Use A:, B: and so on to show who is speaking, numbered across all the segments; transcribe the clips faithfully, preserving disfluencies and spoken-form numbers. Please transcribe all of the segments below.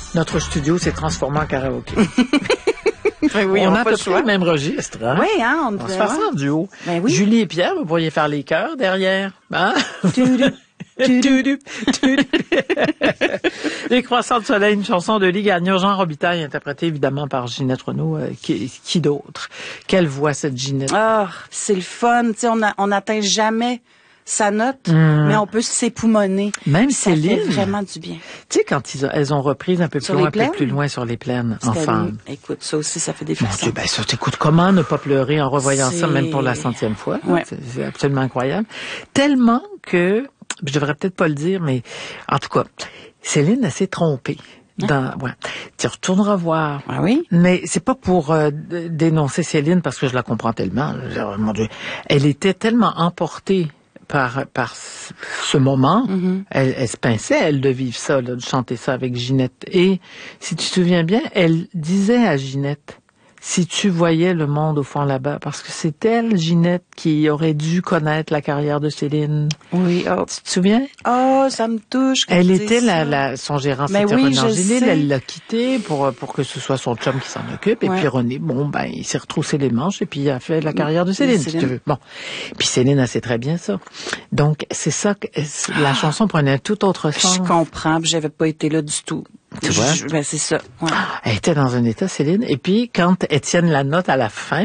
A: Notre studio s'est transformé en karaoké.
B: Ben oui,
A: on
B: on
A: a à peu
B: pas le
A: près
B: choix.
A: le même registre. Hein?
B: Oui, hein, on,
A: On se fait ça en duo.
B: Ben oui.
A: Julie et Pierre, vous pourriez faire les chœurs derrière. Hein?
B: Tudu, tudu.
A: Les Croissants de soleil, une chanson de Lee Gagnon, Jean Robitaille, interprétée évidemment par Ginette Renaud. Euh, qui, qui d'autre? Quelle voix cette Ginette?
B: Ah, c'est le fun. Tu sais, on a, on n'atteint jamais sa note,
A: Mm.
B: mais on peut s'époumoner.
A: Même
B: Ça
A: Céline.
B: fait vraiment du bien.
A: Tu sais, quand ils ont, elles ont repris un peu plus
B: Sur
A: loin,
B: les
A: un peu
B: plaines?
A: plus loin sur les plaines, en
B: C'était-
A: femme.
B: Écoute, ça aussi, ça fait des
A: Mon
B: frissons.
A: Dieu, ben ça, t'écoutes, comment ne pas pleurer en revoyant
B: C'est-
A: ça, même pour la centième fois?
B: Ouais.
A: C'est, c'est absolument incroyable. Tellement que, je devrais peut-être pas le dire, mais en tout cas, Céline, elle s'est trompée. Dans, ouais. Tu retourneras voir.
B: Ah oui?
A: Mais c'est pas pour euh, d- dénoncer Céline, parce que je la comprends tellement. Je- Mon Dieu, elle était tellement emportée par par ce ce moment.
B: Mm-hmm.
A: elle, elle se pinçait, elle, de vivre ça, là, de chanter ça avec Ginette. Et si tu te souviens bien, elle disait à Ginette, si tu voyais le monde au fond là-bas, parce que c'est elle, Ginette, qui aurait dû connaître la carrière de Céline.
B: Oui, oh.
A: Tu te souviens?
B: Oh, ça me touche. que
A: Elle
B: tu
A: était
B: dises
A: la,
B: ça.
A: la, son gérant,
B: Ben
A: c'était
B: oui,
A: René
B: je
A: Angélil.
B: sais.
A: Elle l'a quitté pour, pour que ce soit son chum qui s'en occupe. Et
B: Ouais.
A: puis René, bon, ben, il s'est retroussé les manches et puis il a fait la carrière de Céline,
B: Céline.
A: si tu veux. Bon. Puis Céline, elle sait très bien ça. Donc, c'est ça que, la chanson prenait un tout autre sens.
B: Je comprends, puis j'avais pas été là du tout.
A: Tu vois?
B: Je- Ben, c'est ça. Ouais.
A: Elle était dans un état, Céline. Et puis, quand Étienne la note à la fin,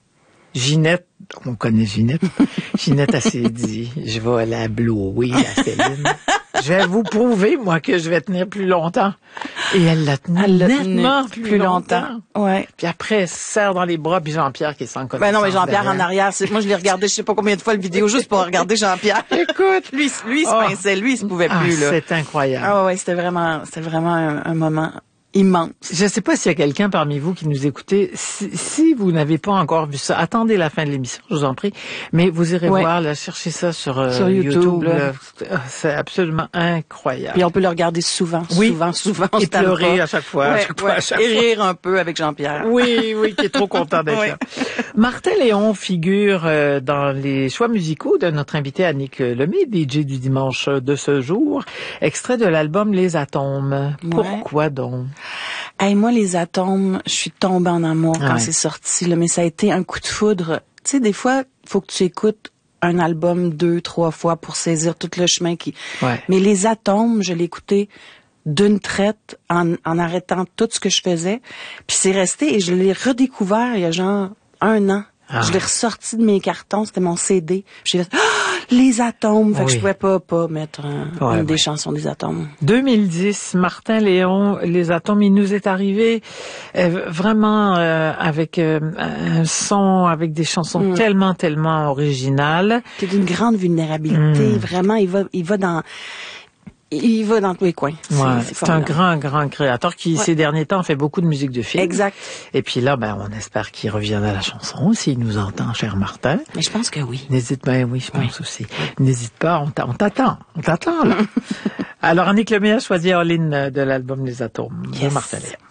A: Ginette, on connaît Ginette, Ginette, elle s'est dit, je vais la blouer, la Céline. Je vais vous prouver, moi, que je vais tenir plus longtemps. Et elle l'a tenu
B: Elle l'a
A: nettement
B: tenu
A: plus, longtemps.
B: Ouais.
A: Puis après, elle se serre dans les bras, puis Jean-Pierre qui est sans connaissance.
B: Ben non, mais Jean-Pierre en
A: derrière.
B: arrière, c'est, moi je l'ai regardé je sais pas combien de fois le vidéo juste pour regarder Jean-Pierre.
A: Écoute,
B: Lui, lui il se
A: Oh.
B: pinçait, lui il se pouvait
A: ah,
B: plus là.
A: c'est incroyable.
B: Ah ouais, c'était vraiment, c'était vraiment un, un moment immense.
A: Je ne sais pas s'il y a quelqu'un parmi vous qui nous écoutez. Si, si vous n'avez pas encore vu ça, attendez la fin de l'émission, je vous en prie. Mais vous irez
B: Ouais.
A: voir, là, cherchez ça sur, euh,
B: Sur YouTube,
A: YouTube.
B: là.
A: là. C'est absolument incroyable.
B: Puis on peut le regarder souvent,
A: Oui.
B: souvent, souvent. on
A: Et
B: se tanne
A: pleurer
B: pas.
A: à chaque fois, à
B: Ouais,
A: chaque fois,
B: ouais.
A: à chaque
B: Et
A: fois.
B: rire un peu avec Jean-Pierre.
A: Oui, oui, qui est trop content d'être
B: Oui.
A: là. Martin Léon figure euh, dans les choix musicaux de notre invité Annick Lemay, D J du dimanche de ce jour, extrait de l'album Les Atomes.
B: Ouais.
A: Pourquoi donc?
B: Hey, moi, les atomes, je suis tombée en amour quand
A: Ouais.
B: c'est sorti, là, mais ça a été un coup de foudre. Tu sais, des fois, faut que tu écoutes un album deux, trois fois pour saisir tout le chemin qui...
A: Ouais.
B: Mais les atomes, je l'ai écouté d'une traite en, en arrêtant tout ce que je faisais. Puis c'est resté et je l'ai redécouvert il y a genre un an.
A: Ah.
B: Je l'ai ressorti de mes cartons, c'était mon C D. Puis j'ai fait, ah, les atomes! Fait que
A: Oui.
B: je pouvais pas, pas mettre un-
A: Ouais,
B: une des
A: ouais.
B: chansons des atomes.
A: deux mille dix, Martin Léon, Les Atomes, il nous est arrivé euh, vraiment euh, avec euh, un son, avec des chansons
B: Mm.
A: tellement, tellement originales.
B: C'est d'une grande vulnérabilité.
A: Mm.
B: Vraiment, il va, il va dans, il va dans tous les coins. C'est-
A: Ouais,
B: c'est
A: c'est un
B: formidable.
A: grand, grand créateur qui,
B: Ouais.
A: ces derniers temps, fait beaucoup de musique de film.
B: Exact.
A: Et puis là, ben, on espère qu'il revienne à la chanson, s'il nous entend, cher Martin.
B: Mais je pense que oui.
A: N'hésite pas, oui, je pense aussi. N'hésite pas, on t'a- on t'attend, on t'attend, là. Alors, Annick Lemay a choisi All In de l'album Les Atomes de
B: Yes.
A: Martin Léon.